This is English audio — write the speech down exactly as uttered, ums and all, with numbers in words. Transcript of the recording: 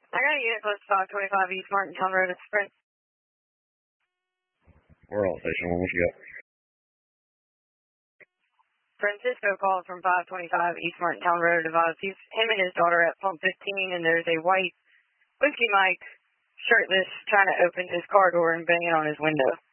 I got a unit close to five twenty-five East Martintown Road at Sprint. We're all station one. What you got? Francisco called from five twenty-five East Martintown Road. Advised he's him and his daughter at pump fifteen, and there's a white Whiskey Mike, shirtless, trying to open his car door and banging on his window.